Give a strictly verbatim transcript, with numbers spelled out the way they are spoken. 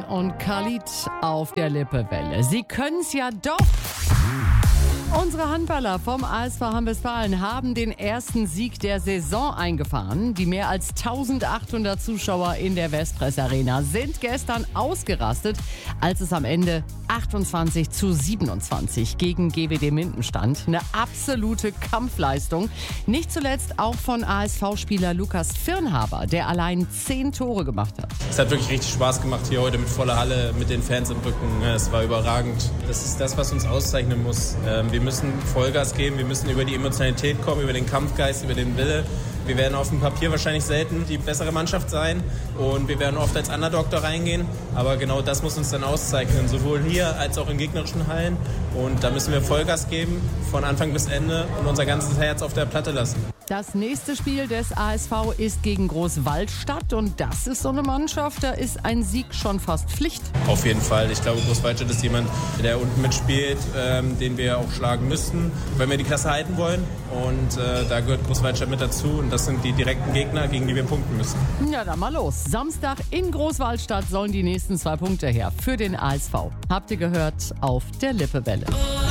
und Khalid auf der Lippewelle. Sie können's ja doch. Unsere Handballer vom A S V Hamm-Westfalen haben den ersten Sieg der Saison eingefahren. Die mehr als eintausendachthundert Zuschauer in der Westpress Arena sind gestern ausgerastet, als es am Ende achtundzwanzig zu siebenundzwanzig gegen G W D Minden stand. Eine absolute Kampfleistung. Nicht zuletzt auch von A S V-Spieler Lukas Firnhaber, der allein zehn Tore gemacht hat. Es hat wirklich richtig Spaß gemacht hier heute mit voller Halle, mit den Fans im Rücken. Es war überragend. Das ist das, was uns auszeichnen muss. Wir müssen Vollgas geben, wir müssen über die Emotionalität kommen, über den Kampfgeist, über den Wille. Wir werden auf dem Papier wahrscheinlich selten die bessere Mannschaft sein und wir werden oft als Underdog da reingehen. Aber genau das muss uns dann auszeichnen, sowohl hier als auch in gegnerischen Hallen. Und da müssen wir Vollgas geben, von Anfang bis Ende und unser ganzes Herz auf der Platte lassen. Das nächste Spiel des A S V ist gegen Großwaldstadt und das ist so eine Mannschaft, da ist ein Sieg schon fast Pflicht. Auf jeden Fall. Ich glaube, Großwaldstadt ist jemand, der unten mitspielt, ähm, den wir auch schlagen müssen, wenn wir die Klasse halten wollen. Und äh, da gehört Großwaldstadt mit dazu und das sind die direkten Gegner, gegen die wir punkten müssen. Ja, dann mal los. Samstag in Großwaldstadt sollen die nächsten zwei Punkte her für den A S V. Habt ihr gehört auf der Lippewelle.